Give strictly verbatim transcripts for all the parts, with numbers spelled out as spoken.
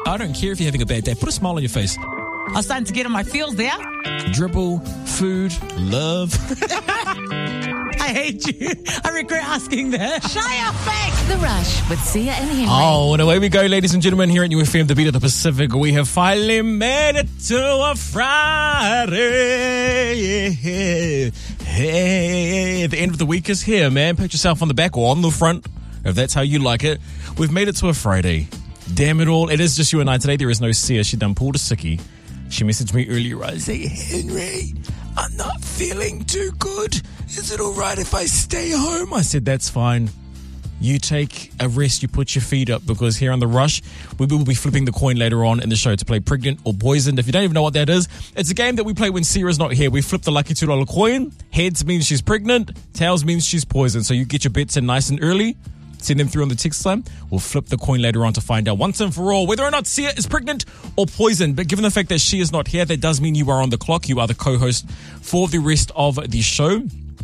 I don't care if you're having a bad day. Put a smile on your face. I'm starting to get on my feels there. Dribble, food, love. I hate you. I regret asking that. Shut your face. The Rush with Sia and Henry. Oh, and away we go, ladies and gentlemen, here at U F M, the beat of the Pacific. We have finally made it to a Friday. Hey, the end of the week is here, man. Pat yourself on the back or on the front, if that's how you like it. We've made it to a Friday. Damn it all. It is just you and I today. There is no Sia. She done pulled a sickie. She messaged me earlier. I say, Henry, I'm not feeling too good. Is it all right if I stay home? I said, that's fine. You take a rest, you put your feet up, because here on The Rush, we will be flipping the coin later on in the show to play Pregnant or Poisoned. If you don't even know what that is, it's a game that we play when Sierra's not here. We flip the lucky two dollar coin. Heads means she's pregnant. Tails means she's poisoned. So you get your bets in nice and early. Send them through on the text line. We'll flip the coin later on to find out once and for all whether or not Sia is pregnant or poisoned. But given the fact that she is not here, that does mean you are on the clock. You are the co-host for the rest of the show.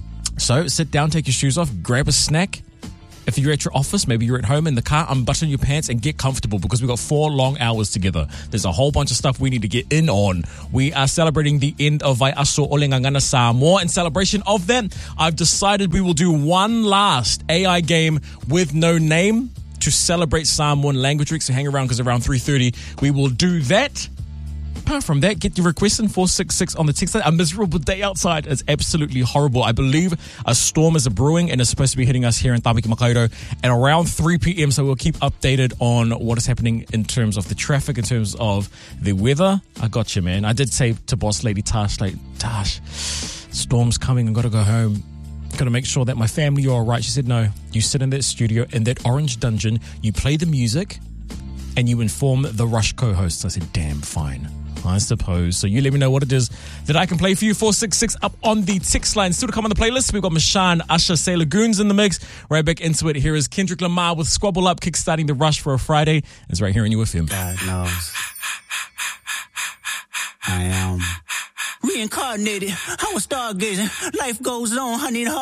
So sit down, take your shoes off, grab a snack. If you're at your office, maybe you're at home in the car, unbutton your pants and get comfortable, because we've got four long hours together. There's a whole bunch of stuff we need to get in on. We are celebrating the end of Vaiaso o le Ngangana Samoa. In celebration of that, I've decided we will do one last A I game with no name to celebrate Samoan Language Week. So hang around, because around three thirty we will do that. Apart from that, get your request in four six six on the text line. A miserable day outside. It's absolutely horrible. I believe a storm is a brewing and is supposed to be hitting us here in Tāmaki Makaurau at around three p.m. So we'll keep updated on what is happening in terms of the traffic, in terms of the weather. I got you, man. I did say to boss lady Tash, like, Tash, storm's coming. I've got to go home. Got to make sure that my family are all right. She said, no, you sit in that studio, in that orange dungeon, you play the music, and you inform the Rush co-hosts. I said, damn, fine. I suppose. So you let me know what it is that I can play for you. four six six up on the text line. Still to come on the playlist, we've got Mashan, Usher, Sailor Goons in the mix. Right back into it. Here is Kendrick Lamar with Squabble Up, kickstarting the Rush for a Friday. It's right here on U F M. God knows I am reincarnated. I was stargazing. Life goes on. I need